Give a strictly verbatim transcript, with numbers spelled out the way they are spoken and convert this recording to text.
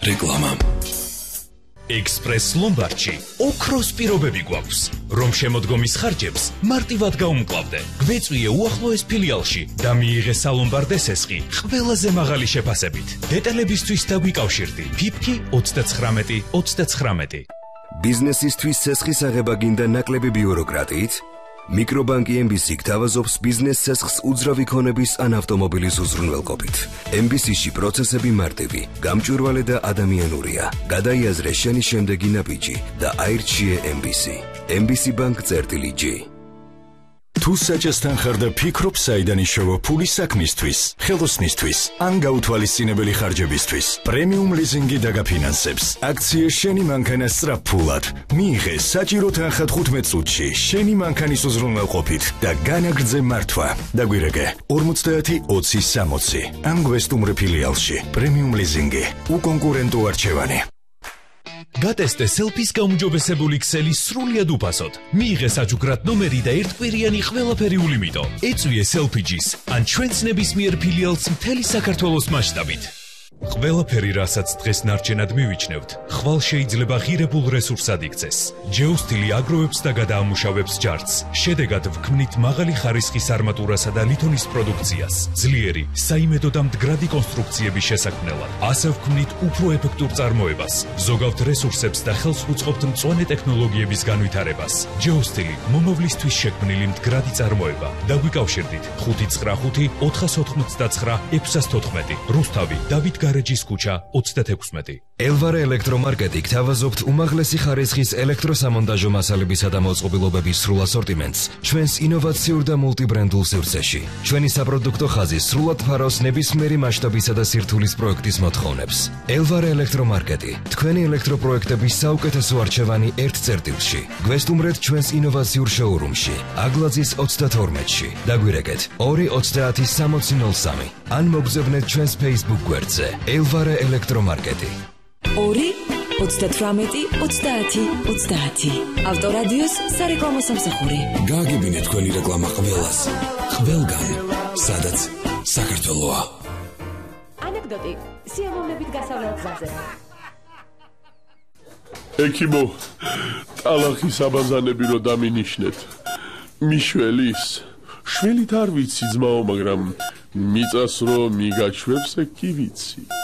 რეკლამა. Express Lombardში ოქროს პირობები გვაქვს, რომ შემოდგომის ხარჯებს მარტივად გაუმკლავდე. გვეწვიე უახლოეს ფილიალში და მიიღე სალომბარდე სესხი ყველაზე მაღალი შეფასებით. დეტალებისთვის დაგვიკავშირდი ფიფკი ოცდაცხრამეტი ოცდაცხრამეტი. ბიზნესისთვის სესხის აღება გინდა ნაკლები ბიუროკრატიით? მიკრობანკი ემ ბი სი გთავაზობს ბიზნეს სესხს უძრავი ქონების ან ავტომობილის უზრუნველყოფით. ემ ბი სი-ში პროცესები მარტივი, გამჭვირვალე და ადამიანურია. გადაიაზრე შენი შემდეგი ნაბიჯი და აირჩიე ემ ბი სი. ემ ბი სი ბანკ წერტილი ჯი. თუ საჭესთან ხარ და ფიქრობ საიდან იშოვო ფული საქმისთვის, ხელოსნისთვის, ან გაუთვალისწინებელი ხარჯებისთვის, პრემიუმ ლიზინგი დაგაფინანსებს. აქცია შენი მანქანა სწრაფფულად. მიიღე საჭირო თანხა თხუთმეტ წუთში შენი მანქანის უზრუნველყოფით და განაგრძე მართვა. დაგვირეკე ორმოცდაათი ოცი სამოცი. ან გვესტუმრე ფილიალში. პრემიუმ ლიზინგი. უკონკურენტო არჩევანი. გატესტე სელფის გაუმჯობესებული ქსელი სრულიად უფასოდ. მიიღე საჩუქრად ნომერი და ერთკვირიანი ყველაფერი ულიმიტო. ეწვიე სელფიჯის ან ჩვენს ნებისმიერ ფილიალს მთელი საქართველოს მასშტაბით. ყველაფერი, რასაც დღეს ნარჩენად მივიჩნევთ, ხვალ შეიძლება ღირებულ რესურსად იქცეს. ჯეოსტილი აგროვებს და გადაამუშავებს ჯარცს. შედეგად ვქმნით მაღალი ხარისხის არმატურასა და ლითონის პროდუქციას, ძლიერი, საიმედო და მდგრადი კონსტრუქციების შესაქმნელად. ასე ვქმნით უფრო ეფექტურ წარმოებას, ზოგავთ რესურსებს და ხელს უწყობთ მწვანე ტექნოლოგიების განვითარებას. ჯეოსტილი მომავლისთვის შექმნილი მდგრადი წარმოება. დაგვიკავშირდით ხუთი ცხრა ხუთი ოთხას ოთხმოცდაცხრა ექვსას თოთხმეტი. რუსთავი, დავით გარეჯის ქუჩა ოცდათექვსმეტი. ელვარე ელექტრომარკეტი გთავაზობთ უმაღლესი ხარისხის ელექტროსამონტაჟო მასალებისა და მოწყობილობების სრულ ასორტიმენტს ჩვენს ინოვაციურ და მულტიბრენდულ სივრცეში. ჩვენი საპროდუქტო ხაზი სრულად ფარავს ნებისმიერი მასშტაბისა და სირთულის პროექტის მოთხოვნებს. ელვარე ელექტრომარკეტი, თქვენი ელექტროპროექტების საუკეთესო არჩევანი ერთ წერტილში. გვესტუმრეთ ჩვენს ინოვაციურ შოურუმში, აგლაძის ოცდათორმეტში. დაგვირეკეთ ორი ოცდაათი სამოცი ნოლ სამი. ან მოგზავნეთ ჩვენს Facebook გვერდზე. ელვარე ელექტრომარკეტი. ორი ოცდათვრამეტი ოცდაათი ოცდაათი. ავტორადიოს სარეკლამო სამსახური. გააგებინეთ თქვენი რეკლამა ყველას, ყველგან, სადაც საქართველოა. ანეკდოტი სიამოვნებით გასავლელ გზაზე. ექიმო, ტალახის აბაზანები რო დამინიშნეთ. მიშველის, შველით არ ვიცი ძმაო, მაგრამ მიწას რო მიგაჩვევს, კი ვიცი.